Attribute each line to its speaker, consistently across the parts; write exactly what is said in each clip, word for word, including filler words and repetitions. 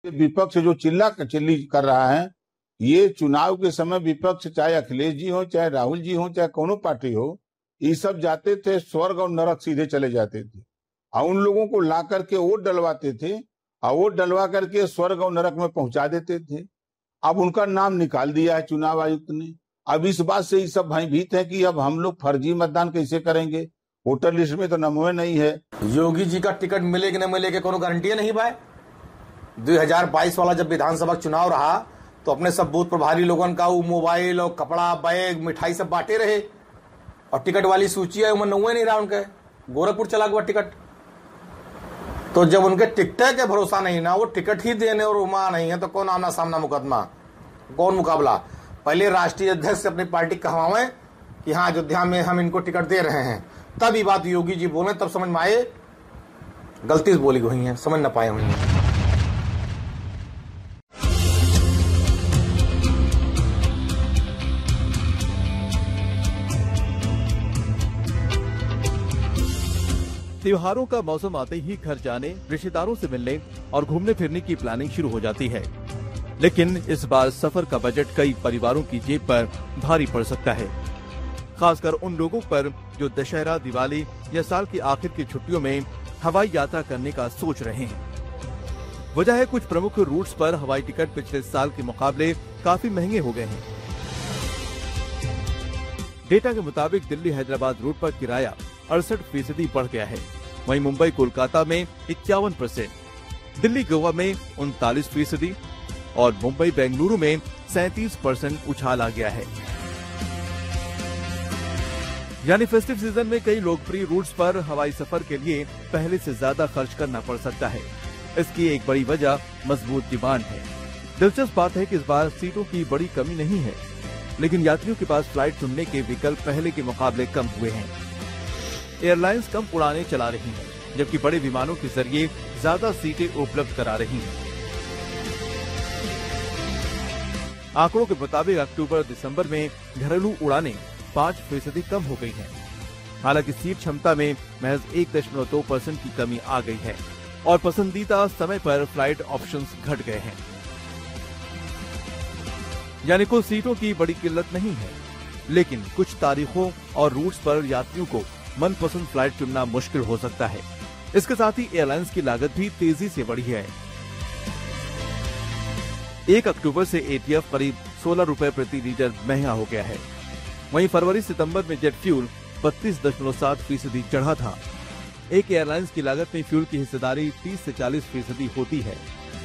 Speaker 1: विपक्ष जो चिल्ला चिल्ली कर रहा है, ये चुनाव के समय विपक्ष चाहे अखिलेश जी हो, चाहे राहुल जी हो, चाहे कोनो पार्टी हो, ये सब जाते थे स्वर्ग और नरक सीधे चले जाते थे और उन लोगों को ला करके वोट डलवाते थे और वोट डलवा करके स्वर्ग और नरक में पहुंचा देते थे। अब उनका नाम निकाल दिया है चुनाव आयुक्त ने। अब इस बात से ये सब भयभीत है कि अब हम लोग फर्जी मतदान कैसे करेंगे, वोटर लिस्ट में तो नाम नहीं है।
Speaker 2: योगी जी का टिकट मिले कि न मिले के कोनो गारंटी नहीं भाई। दो हजार बाईस वाला जब विधानसभा चुनाव रहा तो अपने सब बूथ प्रभारी लोगन का वो मोबाइल और कपड़ा, बैग, मिठाई सब बांटे रहे और टिकट वाली सूची है उमर नौवे नहीं रहा उनके, गोरखपुर चला गया टिकट। तो जब उनके टिकट के भरोसा नहीं ना, वो टिकट ही देने और उमा नहीं है तो कौन आमना सामना मुकदमा, कौन मुकाबला। पहले राष्ट्रीय अध्यक्ष से अपनी पार्टी कहवावे कि हाँ अयोध्या में हम इनको टिकट दे रहे हैं, तब ये बात योगी जी बोले, तब समझ में आए गलती से बोली हुई है, समझ ना पाए हुई है।
Speaker 3: त्योहारों का मौसम आते ही घर जाने, रिश्तेदारों से मिलने और घूमने फिरने की प्लानिंग शुरू हो जाती है। लेकिन इस बार सफर का बजट कई परिवारों की जेब पर भारी पड़ सकता है, खासकर उन लोगों पर जो दशहरा, दिवाली या साल की आखिर की छुट्टियों में हवाई यात्रा करने का सोच रहे हैं। वजह है कुछ प्रमुख रूट्स पर हवाई टिकट पिछले साल के मुकाबले काफी महंगे हो गए हैं। डेटा के मुताबिक दिल्ली हैदराबाद रूट पर किराया अड़सठ फीसदी बढ़ गया है, वहीं मुंबई कोलकाता में इक्यावन परसेंट, दिल्ली गोवा में उनतालीस फीसदी और मुंबई बेंगलुरु में सैंतीस परसेंट उछाल आ गया है। यानी फेस्टिव सीजन में कई लोकप्रिय रूट्स पर हवाई सफर के लिए पहले से ज्यादा खर्च करना पड़ सकता है। इसकी एक बड़ी वजह मजबूत डिमांड है। दिलचस्प बात है कि इस बार सीटों की बड़ी कमी नहीं है, लेकिन यात्रियों के पास फ्लाइट चुनने के विकल्प पहले के मुकाबले कम हुए हैं। एयरलाइंस कम उड़ानें चला रही हैं, जबकि बड़े विमानों के जरिए ज्यादा सीटें उपलब्ध करा रही हैं। आंकड़ों के मुताबिक अक्टूबर दिसंबर में घरेलू उड़ानें पाँच फीसदी कम हो गई हैं। हालांकि सीट क्षमता में महज एक दशमलव दो परसेंट की कमी आ गई है और पसंदीदा समय पर फ्लाइट ऑप्शंस घट गए हैं। यानी कुल सीटों की बड़ी किल्लत नहीं है, लेकिन कुछ तारीखों और रूट्स पर यात्रियों को मनपसंद फ्लाइट चुनना मुश्किल हो सकता है। इसके साथ ही एयरलाइंस की लागत भी तेजी से बढ़ी है। एक अक्टूबर से एटीएफ करीब सोलह रुपए प्रति लीटर महंगा हो गया है। वहीं फरवरी सितंबर में जेट फ्यूल बत्तीस दशमलव सात फीसदी चढ़ा था। एक एयरलाइंस की लागत में फ्यूल की हिस्सेदारी तीस से चालीस फीसदी होती है।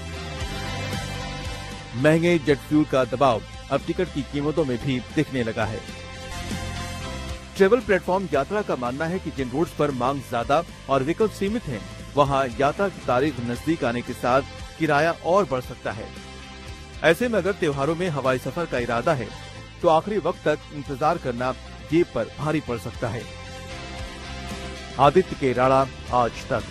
Speaker 3: महंगे जेट फ्यूल का दबाव अब टिकट की कीमतों में भी दिखने लगा है। ट्रेवल प्लेटफॉर्म यात्रा का मानना है कि जिन रूट्स पर मांग ज्यादा और विकल्प सीमित हैं, वहां यात्रा की तारीख नजदीक आने के साथ किराया और बढ़ सकता है। ऐसे में अगर त्योहारों में हवाई सफर का इरादा है तो आखिरी वक्त तक इंतजार करना जेब पर भारी पड़ सकता है। आदित्य के राणा, आज तक।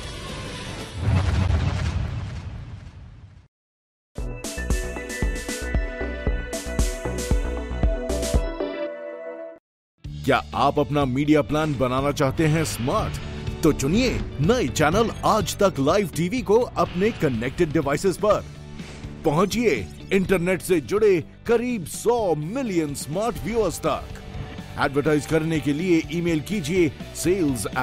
Speaker 4: क्या आप अपना मीडिया प्लान बनाना चाहते हैं स्मार्ट? तो चुनिए नए चैनल आज तक लाइव टीवी को अपने कनेक्टेड डिवाइसेस पर। पहुंचिए इंटरनेट से जुड़े करीब सौ मिलियन स्मार्ट व्यूअर्स तक। एडवर्टाइज करने के लिए ईमेल कीजिए सेल्स